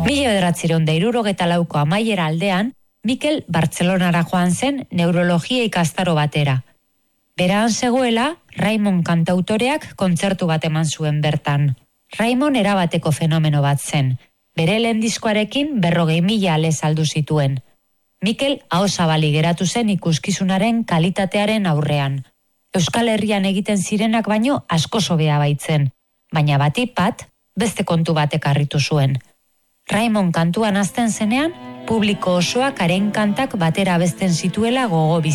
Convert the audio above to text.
1964ko amaiera aldean, Mikel Bartzelonara joan zen neurologia ikastaro batera. Beran zegoela, Raimon kantautoreak kontzertu bat eman zuen bertan. Raimon erabateko fenomeno bat zen. Bere lehen diskoarekin 40.000 ale saldu zituen. Mikel ahozabali geratu zen ikuskizunaren kalitatearen aurrean. Euskal Herrian egiten zirenak baino asko hobea baitzen, baina batik bat beste kontu batek harritu zuen. Raimon kantuan hasten zenean, publiko osoak haren kantak batera abesten zituela gogo